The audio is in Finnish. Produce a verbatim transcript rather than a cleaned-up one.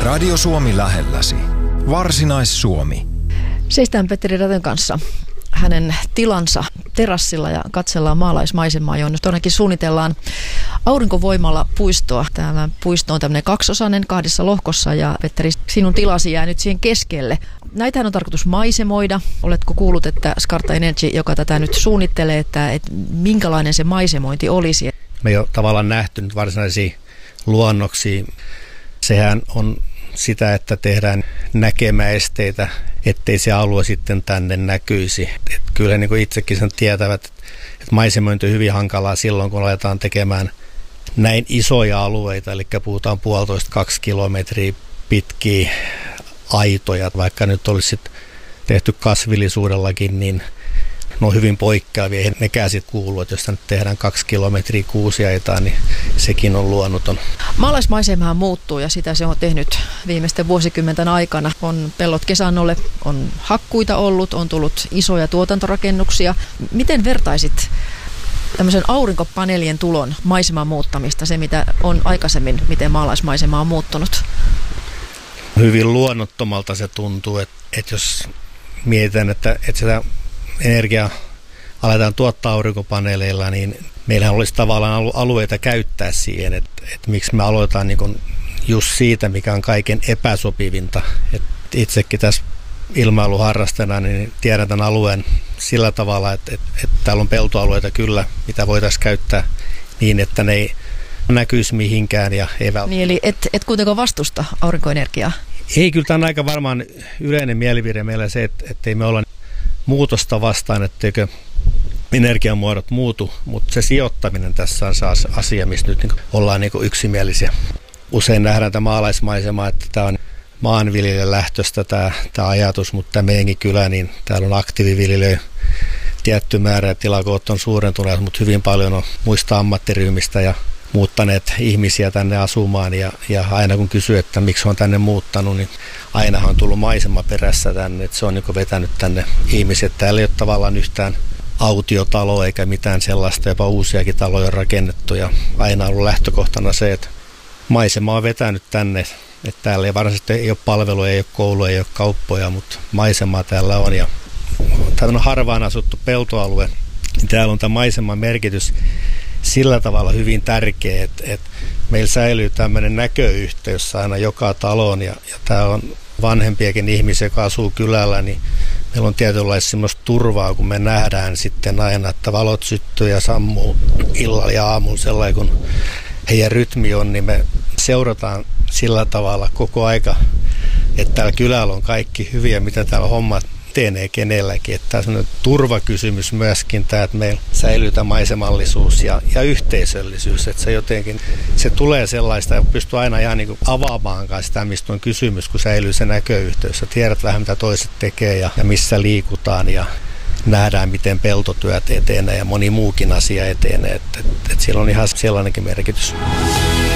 Radio Suomi lähelläsi. Varsinais-Suomi. Seistään Petteri Rätön kanssa hänen tilansa terassilla ja katsellaan maalaismaisemaa, jonne todellakin suunnitellaan aurinkovoimalla puistoa. Tämä puisto on tämmöinen kaksosainen kahdessa lohkossa ja Petteri, sinun tilasi jää nyt siihen keskelle. Näitähän on tarkoitus maisemoida. Oletko kuullut, että Skarta Energy, joka tätä nyt suunnittelee, että, että minkälainen se maisemointi olisi? Me ei ole tavallaan nähty nyt varsinaisia luonnoksia. Sehän on sitä, että tehdään näkemäesteitä, ettei se alue sitten tänne näkyisi. Et kyllä niin kuin itsekin sen tietävät, että maisemointi on hyvin hankalaa silloin, kun aletaan tekemään näin isoja alueita, eli puhutaan puolitoista kaksi kilometriä pitkiä aitoja. Vaikka nyt olisi sit tehty kasvillisuudellakin, niin ne on hyvin poikkeavia. Eihän nekään sitten kuulu, että jos nyt tehdään kaksi kilometriä kuusiaitaa, niin sekin on luonnoton. Maalaismaisemahan muuttuu ja sitä se on tehnyt viimeisten vuosikymmenten aikana. On pellot kesannolle, on hakkuita ollut, on tullut isoja tuotantorakennuksia. Miten vertaisit tämmöisen aurinkopaneelien tulon maiseman muuttamista, se mitä on aikaisemmin, miten maalaismaisema on muuttunut? Hyvin luonnottomalta se tuntuu, että, että jos mietitään, että, että sitä energiaa aletaan tuottaa aurinkopaneeleilla, niin meillähän olisi tavallaan alueita käyttää siihen, että, että miksi me aloitetaan niin kuin just siitä, mikä on kaiken epäsopivinta. Että itsekin tässä ilmailuharrastajana niin tiedän tämän alueen sillä tavalla, että, että, että täällä on peltoalueita kyllä, mitä voitaisiin käyttää niin, että ne ei näkyisi mihinkään. Ja ei vält- niin, eli et, et kuitenkaan vastusta aurinkoenergiaa? Ei, kyllä tämä on aika varmaan yleinen mielipide meillä se, että, että ei me olla muutosta vastaan, etteikö energiamuodot muutu, mutta se sijoittaminen tässä on se asia, mistä nyt niin ollaan niin yksimielisiä. Usein nähdään tämä maalaismaisema, että tämä on maanviljelijän lähtöstä tämä, tämä ajatus, mutta tämä meidänkin kylä, niin täällä on aktiiviviljelijöitä tietty määrä ja tilakoot on suurentuneet, mutta hyvin paljon on muista ammattiryhmistä ja muuttaneet ihmisiä tänne asumaan ja, ja aina kun kysyy, että miksi on tänne muuttanut, niin aina on tullut maisema perässä tänne, että se on niin vetänyt tänne ihmiset. Täällä ei ole tavallaan yhtään autiotaloa eikä mitään sellaista, jopa uusiakin taloja on rakennettu ja aina on ollut lähtökohtana se, että maisema on vetänyt tänne, että täällä ei varsinaisesti ei ole palveluja, ei ole kouluja, ei ole kauppoja, mutta maisemaa täällä on ja tämä on harvaan asuttu peltoalue, niin täällä on tämä maiseman merkitys sillä tavalla hyvin tärkeä, että, että meillä säilyy tämmöinen näköyhteys aina joka taloon ja, ja tämä on vanhempiakin ihmisiä, joka asuu kylällä, niin meillä on tietynlaista semmoista turvaa, kun me nähdään sitten aina, että valot syttyy ja sammuu illalla ja aamulla sellainen, kun heidän rytmi on, niin me seurataan sillä tavalla koko aika, että täällä kylällä on kaikki hyviä, mitä täällä hommat etenee kenelläkin. Että tämä on sellainen turvakysymys myöskin, tämä, että meillä säilyy tämä maisemallisuus ja, ja yhteisöllisyys. Että se jotenkin, se tulee sellaista ja pystyy aina ihan niin kuin avaamaan sitä, mistä on kysymys, kun säilyy se näköyhteys. Sä tiedät vähän, mitä toiset tekee ja, ja missä liikutaan ja nähdään, miten peltotyöt etenee ja moni muukin asia etenee. Että et, et sillä on ihan sellainenkin merkitys.